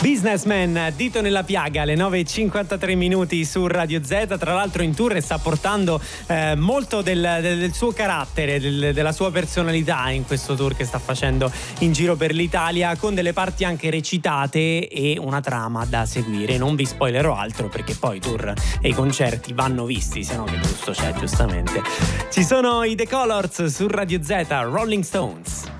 Businessman, dito nella piaga, alle 9:53 minuti su Radio Z. Tra l'altro in tour sta portando molto del suo carattere, della sua personalità in questo tour che sta facendo in giro per l'Italia, con delle parti anche recitate e una trama da seguire. Non vi spoilerò altro perché poi i tour e i concerti vanno visti, se no che gusto c'è, giustamente. Ci sono i The Colors su Radio Z, Rolling Stones.